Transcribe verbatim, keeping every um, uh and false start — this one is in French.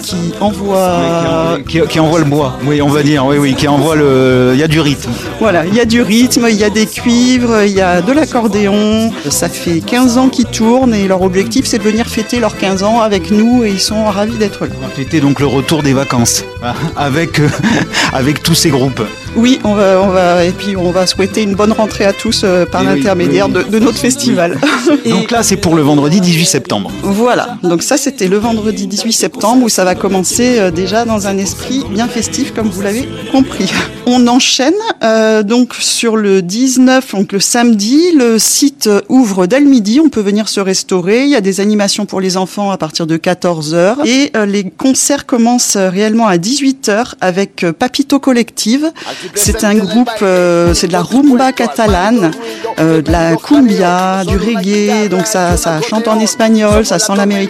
qui envoie... Oui, qui, qui, qui envoie le bois, oui, on va dire, oui, oui, qui envoie le... Il y a du rythme. Voilà, il y a du rythme, il y a des cuivres, il y a de l'accordéon. Ça fait quinze ans qu'ils tournent et leur objectif, c'est de venir fêter leurs quinze ans avec nous et ils sont ravis d'être là. Fêter donc le retour des vacances avec, euh, avec tous ces groupes. Oui, on va, on va, et puis on va souhaiter une bonne rentrée à tous euh, par et l'intermédiaire oui, oui. De, de notre festival. Et donc là, c'est pour le vendredi dix-huit septembre. Voilà, donc ça c'était le vendredi dix-huit septembre où ça va commencer euh, déjà dans un esprit bien festif comme vous l'avez compris. On enchaîne euh, donc sur le dix-neuf, donc le samedi, le site ouvre dès le midi, on peut venir se restaurer, il y a des animations pour les enfants à partir de quatorze heures et euh, les concerts commencent réellement à dix-huit heures avec euh, Papito Collective. C'est un groupe, euh, c'est de la rumba catalane, euh, de la cumbia, du reggae, donc ça, ça chante en espagnol, ça sent l'américain.